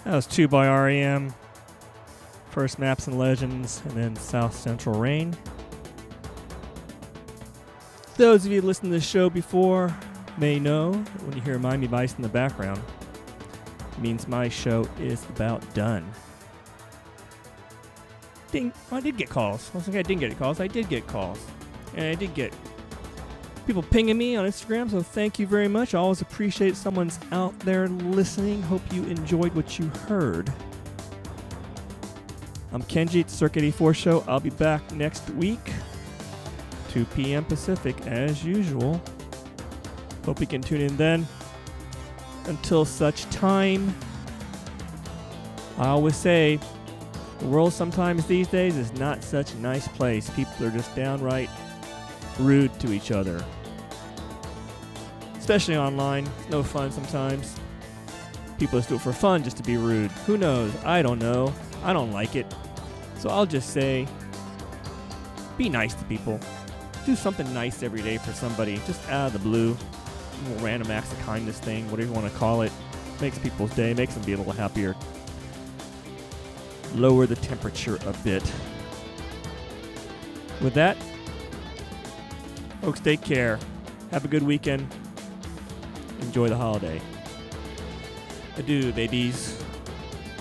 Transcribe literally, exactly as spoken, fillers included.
That was two by R E M. First Maps and Legends, and then South Central Rain. Those of you who listened to this show before may know that when you hear Miami Vice in the background, it means my show is about done. Ding. Oh, I did get calls. I was like, I didn't get calls. I did get calls. And I did get people pinging me on Instagram, so thank you very much. I always appreciate someone's out there listening. Hope you enjoyed what you heard. I'm Kenji at the Circuit eighty-four Show. I'll be back next week, two p.m. Pacific, as usual. Hope you can tune in then. Until such time, I always say, the world sometimes these days is not such a nice place. People are just downright rude to each other. Especially online. It's no fun sometimes. People just do it for fun just to be rude. Who knows? I don't know. I don't like it. So I'll just say, be nice to people. Do something nice every day for somebody, just out of the blue. A little random acts of kindness thing, whatever you want to call it. Makes people's day, makes them be a little happier. Lower the temperature a bit. With that, folks, take care. Have a good weekend. Enjoy the holiday. Adieu, babies.